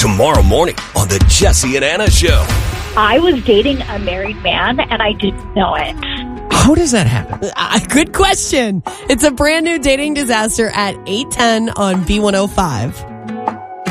Tomorrow morning on the Jesse and Anna Show. I was dating a married man, and I didn't know it. How does that happen? Good question. It's a brand new dating disaster at 8:10 on B105.